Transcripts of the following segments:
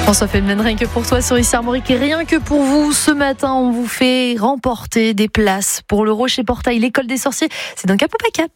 François Feldman, rien que pour toi sur Ici Armorique et rien que pour vous. Ce matin, on vous fait remporter des places pour le Rocher Portail, l'école des sorciers. C'est dans Cap ou pas Cap?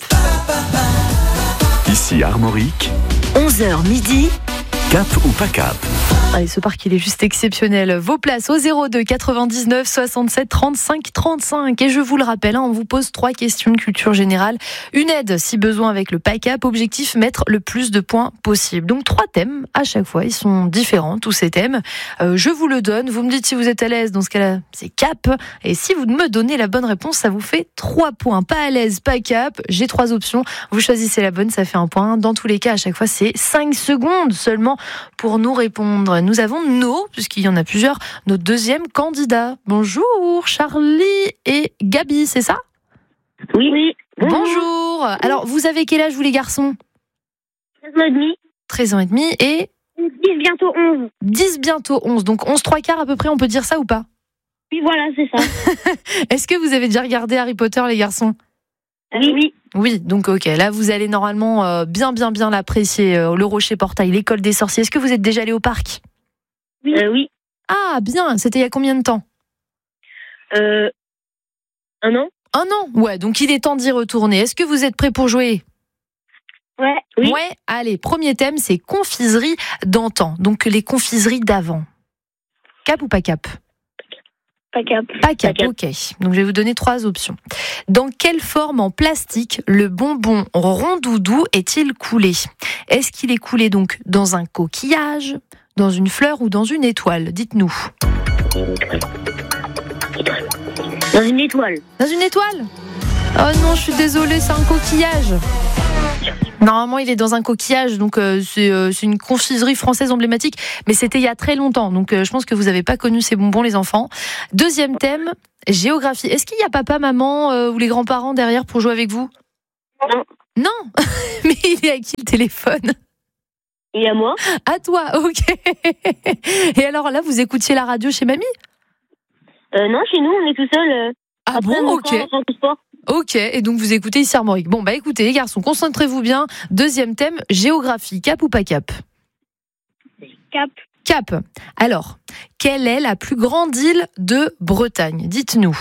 Ici Armorique, 11h midi. Cap ou pas Cap? Allez, ce parc, il est juste exceptionnel. Vos places au 02 99 67 35 35. Et je vous le rappelle, on vous pose 3 questions de culture générale. Une aide, si besoin, avec le PACAP. Objectif, mettre le plus de points possible. Donc 3 thèmes à chaque fois. Ils sont différents, tous ces thèmes. Je vous le donne. Vous me dites si vous êtes à l'aise. Dans ce cas-là, c'est Cap. Et si vous me donnez la bonne réponse, ça vous fait 3 points. Pas à l'aise, pas Cap. J'ai 3 options. Vous choisissez la bonne, ça fait 1 point. Dans tous les cas, à chaque fois, c'est 5 secondes seulement pour nous répondre. Nous avons puisqu'il y en a plusieurs, nos deuxième candidats. Bonjour, Charlie et Gabi, c'est ça? Oui. Bonjour. Alors, vous avez quel âge, vous les garçons? 13 ans et demi. 13 ans et demi et 10, bientôt 11. 10, bientôt 11. Donc 11 3 quarts à peu près, on peut dire ça ou pas? Oui, voilà, c'est ça. Est-ce que vous avez déjà regardé Harry Potter, les garçons? Oui. Oui, donc ok. Là, vous allez normalement bien l'apprécier. Le Rocher Portail, l'école des sorciers. Est-ce que vous êtes déjà allé au parc? Oui. Ah, bien. C'était il y a combien de temps? 1 an. 1 an? Ouais, donc il est temps d'y retourner. Est-ce que vous êtes prêts pour jouer? Ouais. Oui. Ouais, allez, premier thème, c'est confiserie d'antan. Donc les confiseries d'avant. Cap ou pas Cap? Pas Cap. Pas Cap, ok. Donc je vais vous donner 3 options. Dans quelle forme en plastique le bonbon rondoudou est-il coulé? Est-ce qu'il est coulé donc dans un coquillage, dans une fleur ou dans une étoile? Dites-nous. Dans une étoile. Dans une étoile? Oh non, je suis désolée, c'est un coquillage. Normalement, il est dans un coquillage, donc c'est une confiserie française emblématique, mais c'était il y a très longtemps, donc je pense que vous n'avez pas connu ces bonbons, les enfants. Deuxième thème, géographie. Est-ce qu'il y a papa, maman ou les grands-parents derrière pour jouer avec vous? Non. Non. Mais il est à qui le téléphone? Et à moi? À toi, ok. Et alors là, vous écoutiez la radio chez mamie? Non, chez nous, on est tout seul. Ah bon, ok. Ok, et donc vous écoutez Ici Armorique. Bon, bah écoutez les garçons, concentrez-vous bien. Deuxième thème, géographie. Cap ou pas Cap? Cap. Cap. Alors, quelle est la plus grande île de Bretagne? Dites-nous.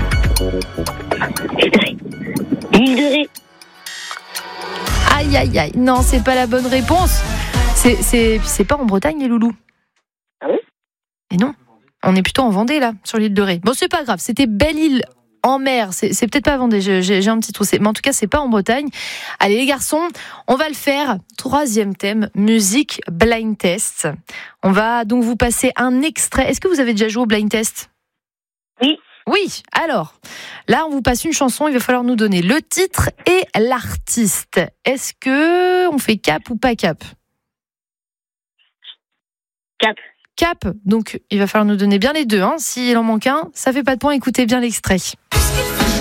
L'île de Ré. Aïe. Non, c'est pas la bonne réponse. C'est pas en Bretagne, les loulous. Ah oui? Et non, on est plutôt en Vendée, là, sur l'île de Ré. Bon, c'est pas grave, c'était Belle-Île en mer. C'est peut-être pas Vendée, j'ai un petit trou. Mais en tout cas, c'est pas en Bretagne. Allez, les garçons, on va le faire. 3e thème, musique blind test. On va donc vous passer un extrait. Est-ce que vous avez déjà joué au blind test? Oui. Oui, alors, là, on vous passe une chanson. Il va falloir nous donner le titre et l'artiste. Est-ce que on fait Cap ou pas Cap? Cap. Cap, donc il va falloir nous donner bien les deux. S'il en manque un, ça fait pas de point, écoutez bien l'extrait.